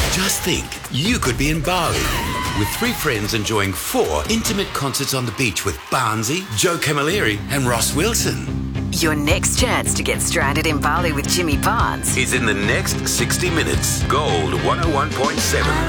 Just think, you could be in Bali with 3 friends enjoying 4 intimate concerts on the beach with Barnsey, Joe Camilleri and Ross Wilson. Your next chance to get stranded in Bali with Jimmy Barnes is in the next 60 minutes. Gold 101.7.